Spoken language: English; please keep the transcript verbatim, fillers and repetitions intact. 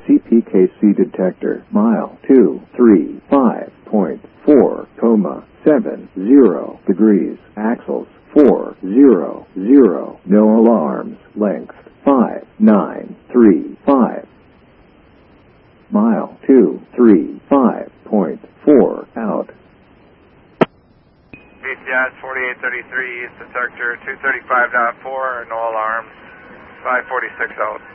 C P K C detector, mile two three five point four, comma, seven zero degrees, axles, four zero zero, no alarms, length, five nine three five. Mile two three five point four, out. B C S forty-eight thirty-three, East detector, two thirty-five point four, no alarms, five forty-six out.